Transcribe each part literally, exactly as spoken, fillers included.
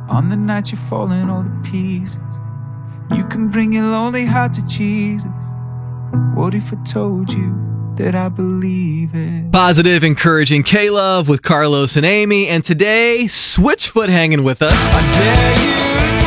On the night you're falling all to pieces, you can bring your lonely heart to Jesus. What if I told you that I believe it? Positive, encouraging K-Love with Carlos and Amy. And today, Switchfoot hanging with us. I dare you.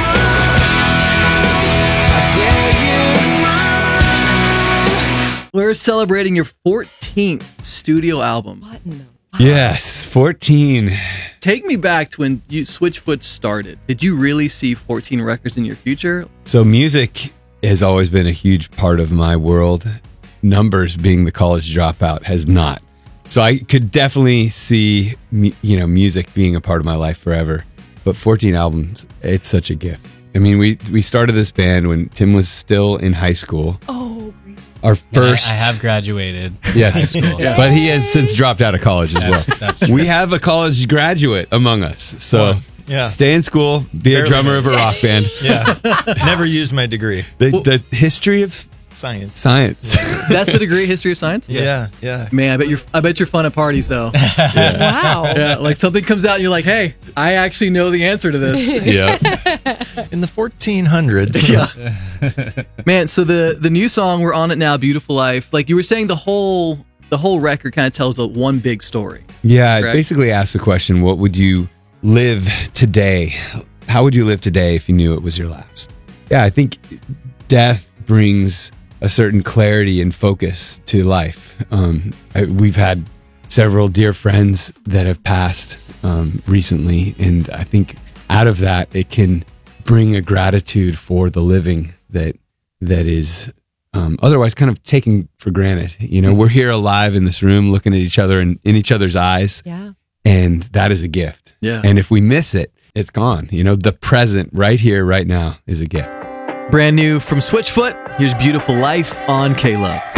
We're celebrating your fourteenth studio album. What in the Yes, fourteen. Take me back to when you Switchfoot started. Did you really see fourteen records in your future? So music has always been a huge part of my world. Numbers, being the college dropout, has not. So I could definitely see, you know, music being a part of my life forever. But fourteen albums, it's such a gift. I mean, we we started this band when Tim was still in high school. Oh, great. Our first. Yeah, I, I have graduated. Yes, high school. yeah. But he has since dropped out of college as That's, well. that's true. We have a college graduate among us. So Well, yeah. stay in school, be Barely. a drummer of a rock band. Yeah. Never used my degree. The, the history of Science. science. That's the degree, history of science? Yeah, yeah. Man, I bet you're I bet you're fun at parties though. Wow. Yeah, like something comes out and you're like, hey, I actually know the answer to this. Yeah. In the fourteen hundreds. Yeah. Man, so the the new song, we're on it now, Beautiful Life. Like you were saying, the whole the whole record kind of tells a one big story. Yeah, it Correct? basically asks the question, what would you live today? How would you live today if you knew it was your last? Yeah, I think death brings a certain clarity and focus to life. Um, I, we've had several dear friends that have passed um, recently, and I think out of that, it can bring a gratitude for the living that that is um, otherwise kind of taken for granted. You know, we're here alive in this room, looking at each other and in each other's eyes, Yeah. and that is a gift. Yeah. And if we miss it, it's gone. You know, the present right here, right now is a gift. Brand new from Switchfoot. Here's Beautiful Life on K-Love.